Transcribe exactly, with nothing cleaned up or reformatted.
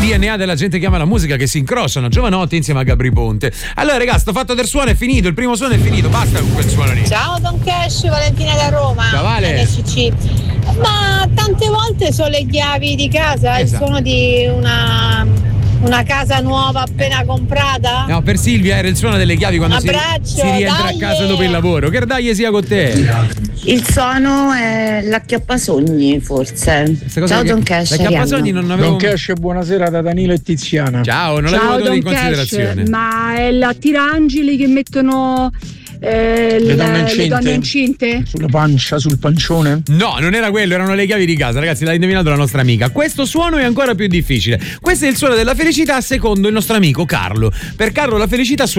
D N A della gente che ama la musica, che si incrociano, Giovanotti insieme a Gabri Ponte. Allora ragazzi, sto fatto del suono, è finito, il primo suono è finito, basta con quel suono lì. Ciao Don Cash, Valentina da Roma. Ciao Vale. N C C. Ma tante volte sono le chiavi di casa, Esatto. il suono di una una casa nuova appena comprata. No, per Silvia era il suono delle chiavi quando si, Abbraccio, si rientra dai. a casa dopo il lavoro. Che dai sia con te. Il suono è l'acchiappasogni, forse. Ciao che- Don Cash. l'acchiappasogni non avevo. Don Cash, buonasera da Danilo e Tiziana. Ciao, non Ciao l'avevo dato Don in considerazione. Cash, ma è la tirangeli che mettono eh, Le le, donne incinte? le donne incinte? Sulla pancia, sul pancione? No, non era quello, erano le chiavi di casa, ragazzi, l'ha indovinato la nostra amica. Questo suono è ancora più difficile. Questo è il suono della felicità secondo il nostro amico Carlo. Per Carlo la felicità suona